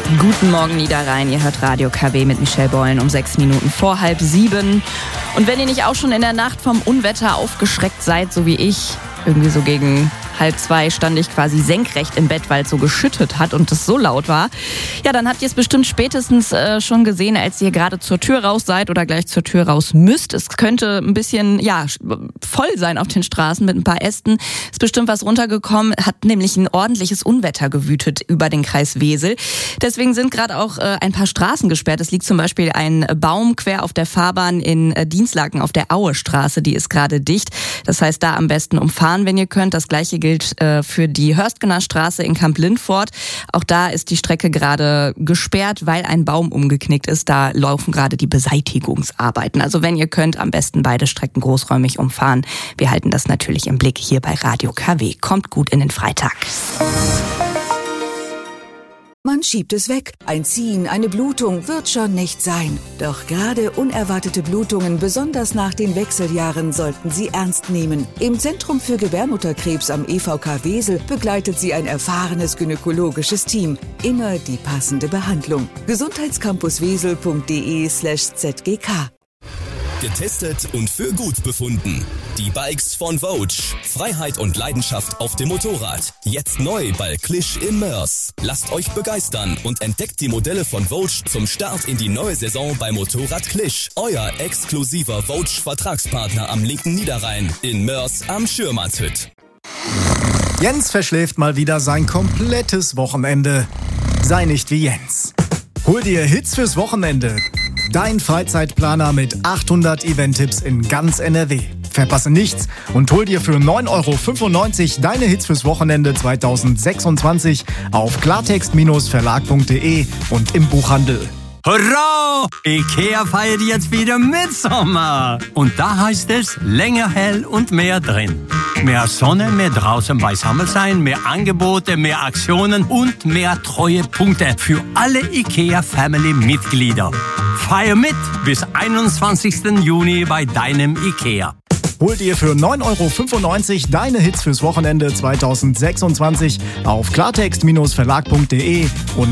Guten Morgen Niederrhein, ihr hört Radio KW mit Michelle Beulen um 6 Minuten vor 6:30. Und wenn ihr nicht auch schon in der Nacht vom Unwetter aufgeschreckt seid, so wie ich, irgendwie so gegen 1:30 stand ich quasi senkrecht im Bett, weil es so geschüttet hat und es so laut war. Ja, dann habt ihr es bestimmt spätestens schon gesehen, als ihr gerade zur Tür raus seid oder gleich zur Tür raus müsst. Es könnte ein bisschen, voll sein auf den Straßen mit ein paar Ästen. Ist bestimmt was runtergekommen, hat nämlich ein ordentliches Unwetter gewütet über den Kreis Wesel. Deswegen sind gerade auch ein paar Straßen gesperrt. Es liegt zum Beispiel ein Baum quer auf der Fahrbahn in Dinslaken auf der Auestraße. Die ist gerade dicht. Das heißt, da am besten umfahren, wenn ihr könnt. Das Gleiche gilt für die Hörstgener Straße in Kamp-Lindfort. Auch da ist die Strecke gerade gesperrt, weil ein Baum umgeknickt ist. Da laufen gerade die Beseitigungsarbeiten. Also wenn ihr könnt, am besten beide Strecken großräumig umfahren. Wir halten das natürlich im Blick hier bei Radio KW. Kommt gut in den Freitag. Man schiebt es weg. Ein Ziehen, eine Blutung wird schon nicht sein. Doch gerade unerwartete Blutungen, besonders nach den Wechseljahren, sollten Sie ernst nehmen. Im Zentrum für Gebärmutterkrebs am EVK Wesel begleitet Sie ein erfahrenes gynäkologisches Team. Immer die passende Behandlung. gesundheitscampuswesel.de/zgk. Getestet und für gut befunden. Die Bikes von Vouch. Freiheit und Leidenschaft auf dem Motorrad. Jetzt neu bei Klisch in Mörs. Lasst euch begeistern und entdeckt die Modelle von Vouch zum Start in die neue Saison bei Motorrad Klisch. Euer exklusiver Vouch-Vertragspartner am linken Niederrhein in Mörs am Schürmannshütt. Jens verschläft mal wieder sein komplettes Wochenende. Sei nicht wie Jens. Hol dir Hits fürs Wochenende. Dein Freizeitplaner mit 800 Event-Tipps in ganz NRW. Verpasse nichts und hol dir für 9,95 € deine Hits fürs Wochenende 2026 auf klartext-verlag.de und im Buchhandel. Hurra! IKEA feiert jetzt wieder Mitsommer. Und da heißt es länger hell und mehr drin. Mehr Sonne, mehr draußen beisammen sein, mehr Angebote, mehr Aktionen und mehr Treuepunkte für alle IKEA-Family-Mitglieder. Feier mit bis 21. Juni bei deinem IKEA. Hol dir für 9,95 € deine Hits fürs Wochenende 2026 auf klartext-verlag.de und